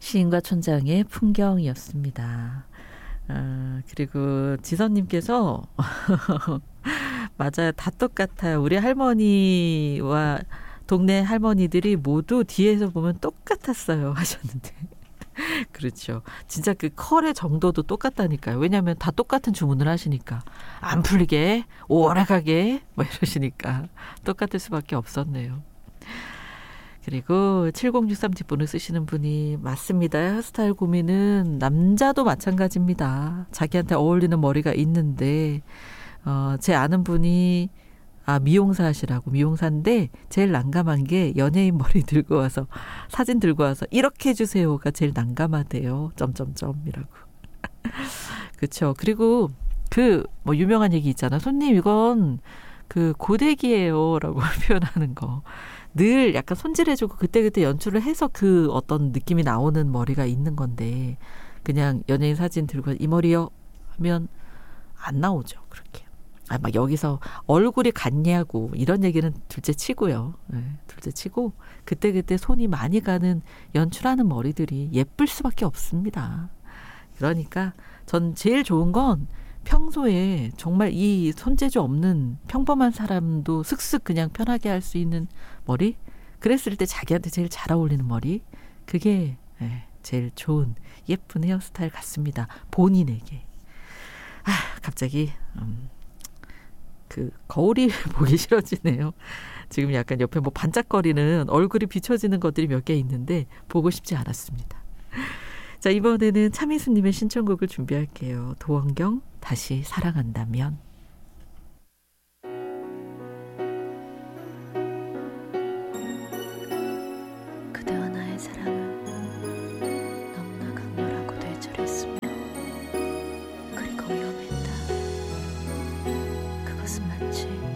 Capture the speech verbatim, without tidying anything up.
시인과 촌장의 풍경이었습니다. 아, 그리고 지선님께서 맞아요. 다 똑같아요. 우리 할머니와 동네 할머니들이 모두 뒤에서 보면 똑같았어요 하셨는데 그렇죠. 진짜 그 컬의 정도도 똑같다니까요. 왜냐하면 다 똑같은 주문을 하시니까 안 풀리게 오래가게 뭐 이러시니까 똑같을 수밖에 없었네요. 그리고 칠공육삼 뒷분을 쓰시는 분이 맞습니다. 헤어스타일 고민은 남자도 마찬가지입니다. 자기한테 어울리는 머리가 있는데 어, 제 아는 분이 아 미용사 하시라고 미용사인데 제일 난감한 게 연예인 머리 들고 와서 사진 들고 와서 이렇게 해주세요가 제일 난감하대요. 점점점이라고. 그렇죠. 그리고 그 뭐 유명한 얘기 있잖아. 손님 이건 그 고데기예요라고 표현하는 거. 늘 약간 손질해주고 그때그때 연출을 해서 그 어떤 느낌이 나오는 머리가 있는 건데 그냥 연예인 사진 들고 이 머리요 하면 안 나오죠. 그렇게. 아, 막 여기서 얼굴이 같냐고 이런 얘기는 둘째 치고요. 네, 둘째 치고 그때그때 손이 많이 가는 연출하는 머리들이 예쁠 수밖에 없습니다. 그러니까 전 제일 좋은 건 평소에 정말 이 손재주 없는 평범한 사람도 슥슥 그냥 편하게 할 수 있는 머리? 그랬을 때 자기한테 제일 잘 어울리는 머리? 그게 네, 제일 좋은 예쁜 헤어스타일 같습니다. 본인에게. 아, 갑자기 음, 그 거울이 보기 싫어지네요. 지금 약간 옆에 뭐 반짝거리는 얼굴이 비춰지는 것들이 몇 개 있는데 보고 싶지 않았습니다. 자, 이번에는 차미수님의 신청곡을 준비할게요. 도원경 다시 사랑한다면. 그대와 나의 사랑은 너무나 강렬하고 뇌절했으며 그리고 위험했다. 그것은 마치